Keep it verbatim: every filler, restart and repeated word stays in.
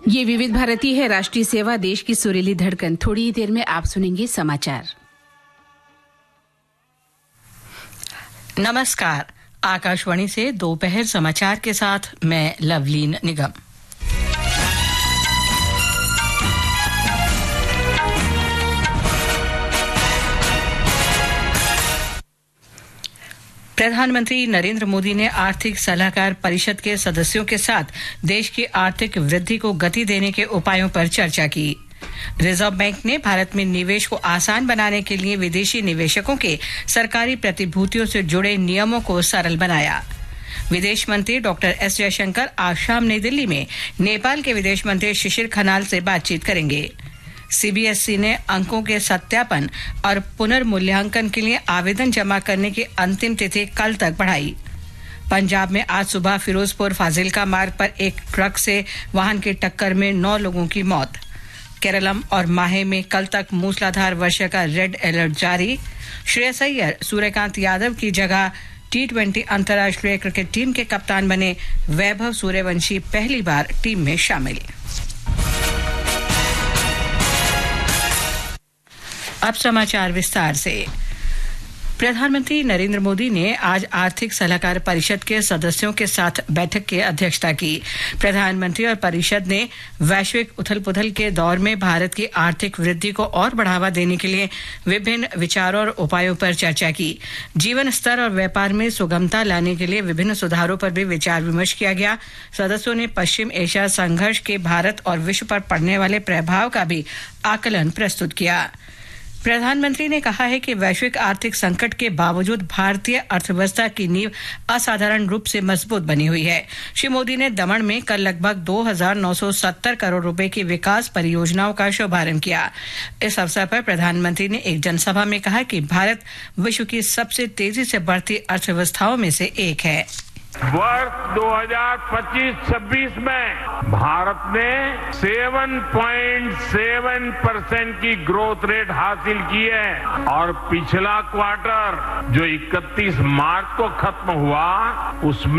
ये विविध भारती है, राष्ट्रीय सेवा, देश की सुरीली धड़कन। थोड़ी ही देर में आप सुनेंगे समाचार। नमस्कार, आकाशवाणी से दोपहर समाचार के साथ मैं लवलीन निगम। प्रधानमंत्री नरेंद्र मोदी ने आर्थिक सलाहकार परिषद के सदस्यों के साथ देश की आर्थिक वृद्धि को गति देने के उपायों पर चर्चा की। रिजर्व बैंक ने भारत में निवेश को आसान बनाने के लिए विदेशी निवेशकों के सरकारी प्रतिभूतियों से जुड़े नियमों को सरल बनाया। विदेश मंत्री डॉक्टर एस जयशंकर आज शाम नई दिल्ली में नेपाल के विदेश मंत्री शिशिर खनाल से बातचीत करेंगे। सीबीएसई ने अंकों के सत्यापन और पुनर्मूल्यांकन के लिए आवेदन जमा करने की अंतिम तिथि कल तक बढ़ाई। पंजाब में आज सुबह फिरोजपुर फाजिल्का मार्ग पर एक ट्रक से वाहन की टक्कर में नौ लोगों की मौत। केरलम और माहे में कल तक मूसलाधार वर्षा का रेड अलर्ट जारी। श्रेयस अय्यर सूर्यकांत यादव की जगह टी ट्वेंटी अंतर्राष्ट्रीय क्रिकेट टीम के कप्तान बने। वैभव सूर्यवंशी पहली बार टीम में शामिल। अब समाचार विस्तार से। प्रधानमंत्री नरेंद्र मोदी ने आज आर्थिक सलाहकार परिषद के सदस्यों के साथ बैठक की अध्यक्षता की। प्रधानमंत्री और परिषद ने वैश्विक उथल-पुथल के दौर में भारत की आर्थिक वृद्धि को और बढ़ावा देने के लिए विभिन्न विचारों और उपायों पर चर्चा की। जीवन स्तर और व्यापार में सुगमता लाने के लिए विभिन्न सुधारों पर भी विचार विमर्श किया गया। सदस्यों ने पश्चिम एशिया संघर्ष के भारत और विश्व पर पड़ने वाले प्रभाव का भी आकलन प्रस्तुत किया। प्रधानमंत्री ने कहा है कि वैश्विक आर्थिक संकट के बावजूद भारतीय अर्थव्यवस्था की नींव असाधारण रूप से मजबूत बनी हुई है। श्री मोदी ने दमन में कल लगभग दो हज़ार नौ सौ सत्तर करोड़ रुपए की विकास परियोजनाओं का शुभारंभ किया। इस अवसर पर प्रधानमंत्री ने एक जनसभा में कहा कि भारत विश्व की सबसे तेजी से बढ़ती अर्थव्यवस्थाओं में से एक है। वर्ष दो हज़ार पच्चीस छब्बीस में भारत ने सात पॉइंट सात परसेंट की ग्रोथ रेट हासिल की है और पिछला क्वार्टर जो इकतीस मार्च को खत्म हुआ उसमें